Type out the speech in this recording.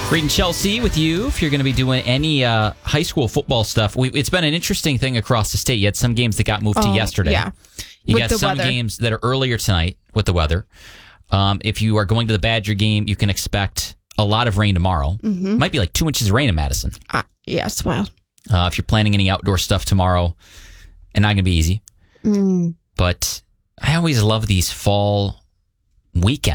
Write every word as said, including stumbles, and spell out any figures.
Reading Chelsea with you if you're going to be doing any uh, high school football stuff. We, it's been an interesting thing across the state. You had some games that got moved oh, to yesterday. Yeah. You with got the some weather. games that are earlier tonight with the weather. Um, if you are going to the Badger game, you can expect a lot of rain tomorrow. Mm-hmm. Might be like two inches of rain in Madison. Uh, yes, well. Uh, if you're planning any outdoor stuff tomorrow, and not going to be easy. Mm. But I always love these fall weekends.